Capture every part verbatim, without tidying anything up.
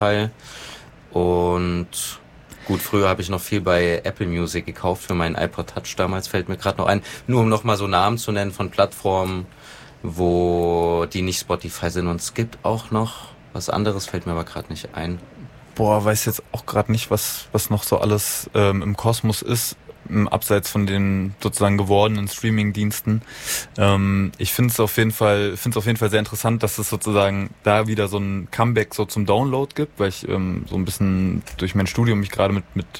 Teil. Und gut, früher habe ich noch viel bei Apple Music gekauft für meinen iPod Touch damals, fällt mir gerade noch ein. Nur um nochmal so Namen zu nennen von Plattformen, wo die nicht Spotify sind. Und es gibt auch noch was anderes, fällt mir aber gerade nicht ein. Boah, weiß jetzt auch gerade nicht, was was noch so alles ähm, im Kosmos ist, im abseits von den sozusagen gewordenen Streaming-Diensten. Ähm, ich finde es auf jeden Fall, finde es auf jeden Fall sehr interessant, dass es sozusagen da wieder so ein Comeback so zum Download gibt, weil ich ähm, so ein bisschen durch mein Studium mich gerade mit mit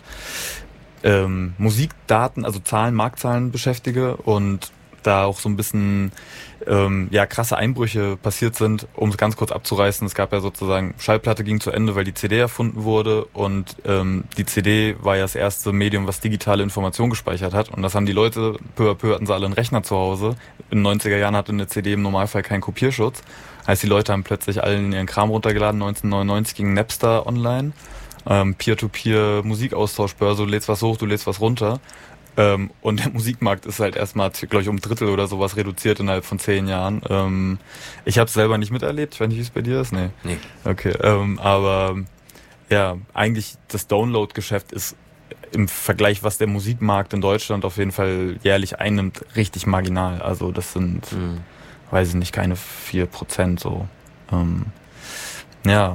ähm, Musikdaten, also Zahlen, Marktzahlen beschäftige und da auch so ein bisschen ähm, ja krasse Einbrüche passiert sind, um es ganz kurz abzureißen. Es gab ja sozusagen, Schallplatte ging zu Ende, weil die C D erfunden wurde und ähm, die C D war ja das erste Medium, was digitale Information gespeichert hat und das haben die Leute, peu à peu hatten sie alle einen Rechner zu Hause. In den neunziger Jahren hatte eine C D im Normalfall keinen Kopierschutz. Heißt, die Leute haben plötzlich alle ihren Kram runtergeladen. neunzehnhundertneunundneunzig ging Napster online, ähm, Peer-to-Peer Musikaustauschbörse, du lädst was hoch, du lädst was runter. Ähm, und der Musikmarkt ist halt erstmal, glaube ich, um ein Drittel oder sowas reduziert innerhalb von zehn Jahren. Ähm, ich habe es selber nicht miterlebt. Ich weiß nicht, wie es bei dir ist. Nee. Nee. Okay. Ähm, aber ja, eigentlich das Download-Geschäft ist im Vergleich, was der Musikmarkt in Deutschland auf jeden Fall jährlich einnimmt, richtig marginal. Also das sind, Mhm. weiß ich nicht, keine vier Prozent so. Ähm, ja,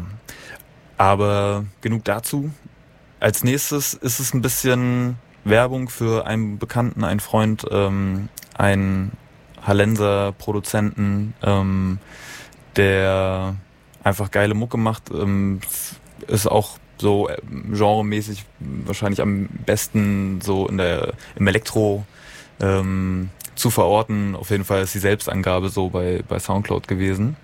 aber genug dazu. Als nächstes ist es ein bisschen Werbung für einen Bekannten, einen Freund, ähm, einen Hallenser Produzenten, ähm, der einfach geile Mucke macht, ähm, ist auch so äh, genremäßig wahrscheinlich am besten so in der im Elektro ähm, zu verorten. Auf jeden Fall ist die Selbstangabe so bei bei Soundcloud gewesen.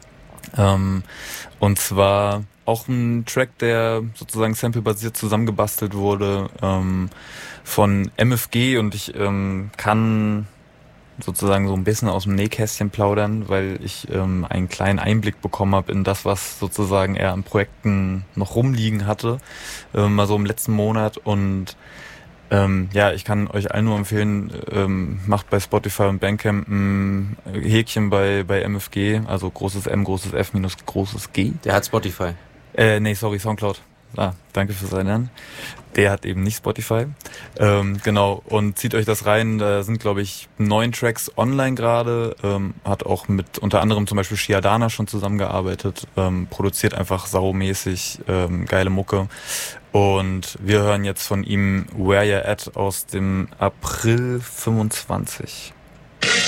Ähm, und zwar auch ein Track, der sozusagen samplebasiert zusammengebastelt wurde ähm, von M F G und ich ähm, kann sozusagen so ein bisschen aus dem Nähkästchen plaudern, weil ich ähm, einen kleinen Einblick bekommen habe in das, was sozusagen er an Projekten noch rumliegen hatte, ähm, mal so im letzten Monat und ähm, ja, ich kann euch allen nur empfehlen, ähm, macht bei Spotify und Bandcamp ein Häkchen bei bei M F G, also großes M, großes F, minus großes G. Der hat Spotify. Äh, nee, sorry, Soundcloud. Ah, danke fürs Erinnern. Der hat eben nicht Spotify. Ähm, genau, und zieht euch das rein. Da sind, glaube ich, neun Tracks online gerade. Ähm, hat auch mit unter anderem zum Beispiel Shiadana schon zusammengearbeitet. Ähm, produziert einfach saumäßig ähm, geile Mucke. Und wir hören jetzt von ihm Where You At aus dem April fünfundzwanzig.